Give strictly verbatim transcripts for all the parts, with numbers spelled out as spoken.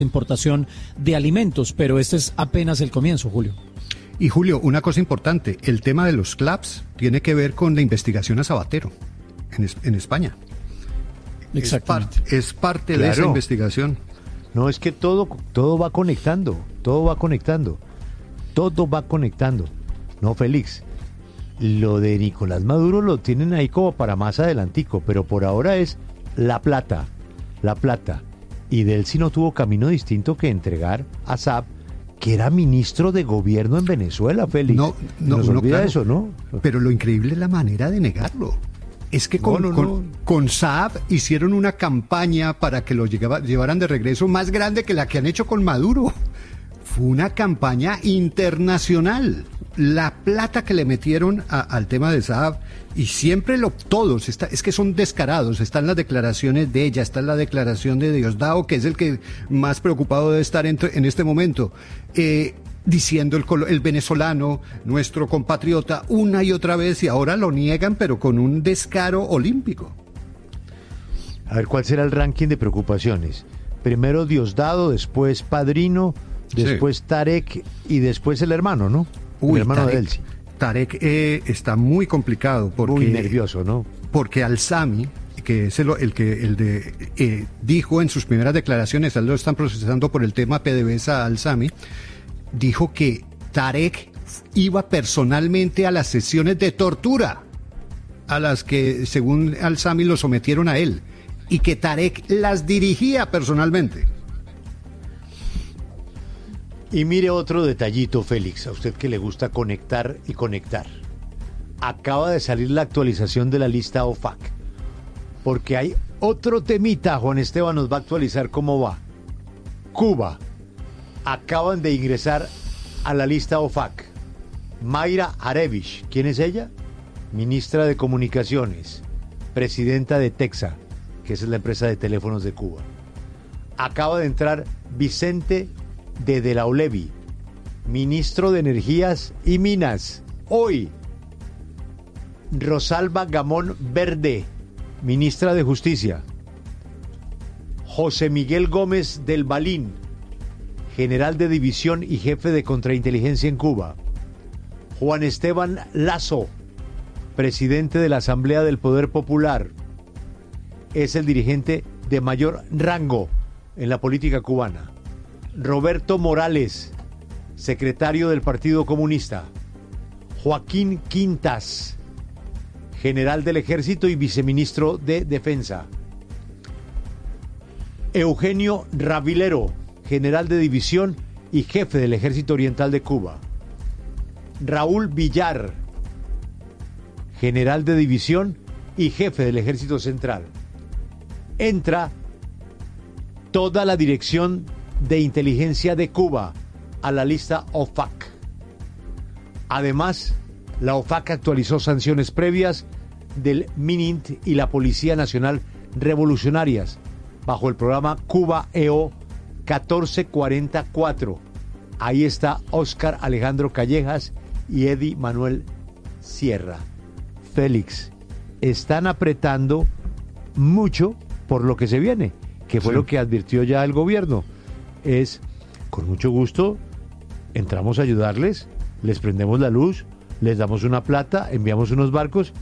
importación de alimentos, pero este es apenas el comienzo, Julio. Y Julio, una cosa importante, el tema de los claps tiene que ver con la investigación a Sabatero en, en España. Exactamente. Es, par, es parte claro. de esa investigación. No, es que todo, todo va conectando, todo va conectando, todo va conectando. No, Félix, lo de Nicolás Maduro lo tienen ahí como para más adelantico, pero por ahora es la plata, la plata. Y de él sí no tuvo camino distinto que entregar a Saab, que era ministro de gobierno en Venezuela, Félix. No, no, Nos no, olvida claro, eso, ¿no? Pero lo increíble es la manera de negarlo. Es que con, no, no, con, no. con Saab hicieron una campaña para que lo llevaba, llevaran de regreso más grande que la que han hecho con Maduro. Fue una campaña internacional. La plata que le metieron a, al tema de Saab, y siempre lo todos, está, es que son descarados, están las declaraciones de ella, está la declaración de Diosdado, que es el que más preocupado debe estar en, en este momento, eh, diciendo el, el venezolano, nuestro compatriota, una y otra vez, y ahora lo niegan, pero con un descaro olímpico. A ver, ¿cuál será el ranking de preocupaciones? Primero Diosdado, después Padrino, después sí. Tarek y después el hermano, ¿no? Uy, el hermano Tarek, de Elsi. Tarek eh, está muy complicado porque muy nervioso, ¿no? Porque Al-Sami, que es el, el que el de eh, dijo en sus primeras declaraciones, él lo están procesando por el tema P D V S A Al-Sami, dijo que Tarek iba personalmente a las sesiones de tortura a las que según Al-Sami lo sometieron a él y que Tarek las dirigía personalmente. Y mire otro detallito, Félix, a usted que le gusta conectar y conectar. Acaba de salir la actualización de la lista O F A C, porque hay otro temita. Juan Esteban nos va a actualizar cómo va. Cuba, acaban de ingresar a la lista O F A C. Mayra Arevich, ¿quién es ella? Ministra de Comunicaciones, presidenta de Texa, que es la empresa de teléfonos de Cuba. Acaba de entrar Vicente de De la Olevi, ministro de Energías y Minas. Hoy, Rosalba Gamón Verde, ministra de Justicia. José Miguel Gómez del Balín, general de división y jefe de contrainteligencia en Cuba. Juan Esteban Lazo, presidente de la Asamblea del Poder Popular. Es el dirigente de mayor rango en la política cubana. Roberto Morales, secretario del Partido Comunista. Joaquín Quintas, general del Ejército y viceministro de Defensa. Eugenio Ravilero, general de división y jefe del Ejército Oriental de Cuba. Raúl Villar, general de división y jefe del Ejército Central. Entra toda la dirección de inteligencia de Cuba a la lista O F A C. Además, la O F A C actualizó sanciones previas del MININT y la Policía Nacional Revolucionarias bajo el programa Cuba E O catorce cuarenta y cuatro. Ahí está Óscar Alejandro Callejas y Eddie Manuel Sierra. Félix, están apretando mucho por lo que se viene, que fue sí. lo que advirtió ya el gobierno. Es, con mucho gusto, entramos a ayudarles, les prendemos la luz, les damos una plata, enviamos unos barcos,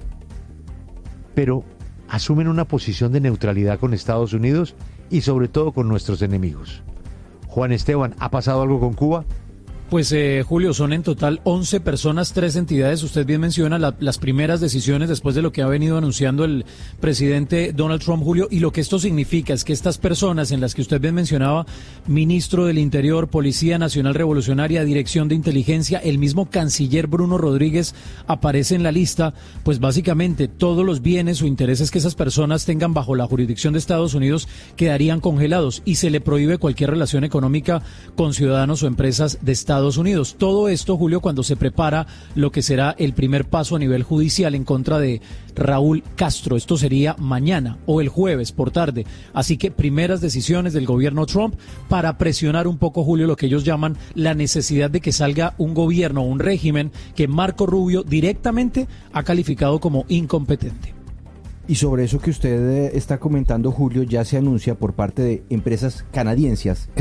pero asumen una posición de neutralidad con Estados Unidos y sobre todo con nuestros enemigos. Juan Esteban, ¿ha pasado algo con Cuba? Pues eh, Julio, son en total once personas, tres entidades. Usted bien menciona la, las primeras decisiones después de lo que ha venido anunciando el presidente Donald Trump, Julio, y lo que esto significa es que estas personas en las que usted bien mencionaba, ministro del Interior, Policía Nacional Revolucionaria, Dirección de Inteligencia, el mismo canciller Bruno Rodríguez aparece en la lista, pues básicamente todos los bienes o intereses que esas personas tengan bajo la jurisdicción de Estados Unidos quedarían congelados y se le prohíbe cualquier relación económica con ciudadanos o empresas de Estados Unidos. Todo esto, Julio, cuando se prepara lo que será el primer paso a nivel judicial en contra de Raúl Castro. Esto sería mañana o el jueves por tarde. Así que primeras decisiones del gobierno Trump para presionar un poco, Julio, lo que ellos llaman la necesidad de que salga un gobierno, un régimen que Marco Rubio directamente ha calificado como incompetente. Y sobre eso que usted eh, está comentando, Julio, ya se anuncia por parte de empresas canadienses